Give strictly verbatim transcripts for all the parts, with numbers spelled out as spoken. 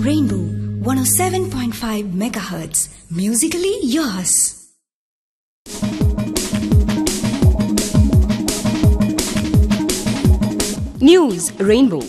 Rainbow one oh seven point five megahertz. Musically yours. News Rainbow.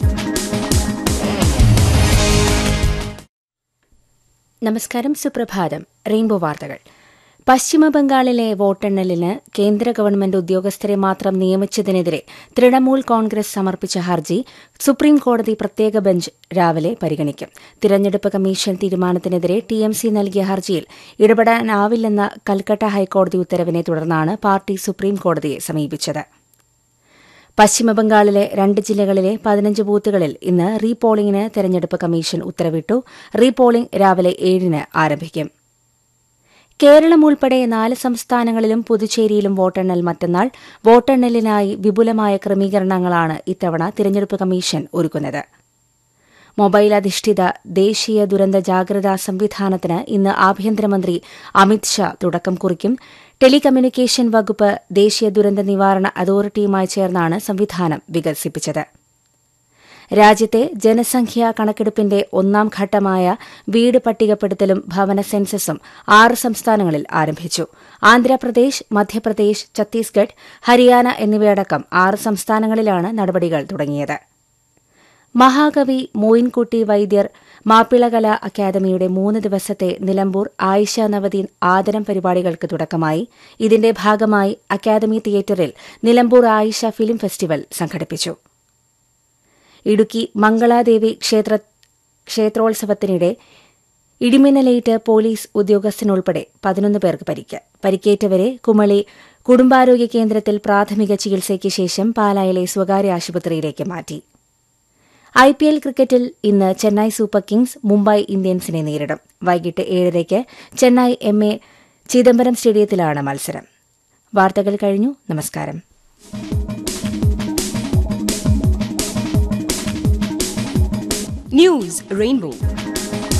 നമസ്കാരം, സുപ്രഭാതം. Rainbow വാർത്തകൾ. പശ്ചിമബംഗാളിലെ വോട്ടെണ്ണലിന് കേന്ദ്ര ഗവൺമെന്റ് ഉദ്യോഗസ്ഥരെ മാത്രം നിയമിച്ചതിനെതിരെ തൃണമൂൽ കോൺഗ്രസ് സമർപ്പിച്ച ഹർജി സുപ്രീംകോടതി പ്രത്യേക ബെഞ്ച് രാവിലെ പരിഗണിക്കും. തിരഞ്ഞെടുപ്പ് കമ്മീഷൻ തീരുമാനത്തിനെതിരെ ടിഎംസി നൽകിയ ഹർജിയിൽ ഇടപെടാനാവില്ലെന്ന കൽക്കട്ട ഹൈക്കോടതി ഉത്തരവിനെ തുടർന്നാണ് പാർട്ടി സുപ്രീംകോടതിയെ സമീപിച്ചത്. പശ്ചിമബംഗാളിലെ രണ്ട് ജില്ലകളിലെ പതിനഞ്ച് ബൂത്തുകളിൽ ഇന്ന് റീപോളിംഗിന് തെരഞ്ഞെടുപ്പ് കമ്മീഷൻ ഉത്തരവിട്ടു. റീപോളിംഗ് രാവിലെ ഏഴിന് ആരംഭിക്കും. കേരളം ഉൾപ്പെടെ നാല് സംസ്ഥാനങ്ങളിലും പുതുച്ചേരിയിലും വോട്ടെണ്ണൽ മറ്റന്നാൾ. വോട്ടെണ്ണലിനായി വിപുലമായ ക്രമീകരണങ്ങളാണ് ഇത്തവണ തിരഞ്ഞെടുപ്പ് കമ്മീഷൻ ഒരുക്കുന്നത്. മൊബൈൽ അധിഷ്ഠിത ദേശീയ ദുരന്ത ജാഗ്രതാ സംവിധാനത്തിന് ഇന്ന് ആഭ്യന്തരമന്ത്രി അമിത്ഷാ തുടക്കം കുറിക്കും. ടെലികമ്മ്യൂണിക്കേഷൻ വകുപ്പ് ദേശീയ ദുരന്ത നിവാരണ അതോറിറ്റിയുമായി ചേർന്നാണ് സംവിധാനം വികസിപ്പിച്ചത്. രാജ്യത്തെ ജനസംഖ്യാ കണക്കെടുപ്പിന്റെ ഒന്നാം ഘട്ടമായ വീട് പട്ടികപ്പെടുത്തലും ഭവന സെൻസസും ആറ് സംസ്ഥാനങ്ങളിൽ ആരംഭിച്ചു. ആന്ധ്രാപ്രദേശ്, മധ്യപ്രദേശ്, ഛത്തീസ്ഗഡ്, ഹരിയാന എന്നിവയടക്കം ആറ് സംസ്ഥാനങ്ങളിലാണ് നടപടികൾ തുടങ്ങിയത്. മഹാകവി മോയിൻകുട്ടി വൈദ്യർ മാപ്പിളകല അക്കാദമിയുടെ മൂന്ന് ദിവസത്തെ നിലമ്പൂർ ആയിഷ നവതി ആദരം പരിപാടികൾക്ക് തുടക്കമായി. ഇതിന്റെ ഭാഗമായി അക്കാദമി തിയേറ്ററിൽ നിലമ്പൂർ ആയിഷ ഫിലിം ഫെസ്റ്റിവൽ സംഘടിപ്പിച്ചു. ഇടുക്കി മംഗളാദേവി ക്ഷേത്ര ക്ഷേത്രോത്സവത്തിനിടെ ഇടിമിന്നലേറ്റ് പോലീസ് ഉദ്യോഗസ്ഥനുൾപ്പെടെ പതിനൊന്ന് പേർക്ക് പരിക്ക്. പരിക്കേറ്റവരെ കുമളി കുടുംബാരോഗ്യ കേന്ദ്രത്തിൽ പ്രാഥമിക ചികിത്സയ്ക്ക് ശേഷം പാലായിലെ സ്വകാര്യ ആശുപത്രിയിലേക്ക് മാറ്റി. ഐപിഎൽ ക്രിക്കറ്റിൽ ഇന്ന് ചെന്നൈ സൂപ്പർ കിങ്സ് മുംബൈ ഇന്ത്യൻസിനെ നേരിടും. വൈകിട്ട് ഏഴരയ്ക്ക് ചെന്നൈ എം എ ചിദംബരം സ്റ്റേഡിയത്തിലാണ് മത്സരം. വാർത്തകൾ കഴിഞ്ഞു. നമസ്കാരം. News Rainbow.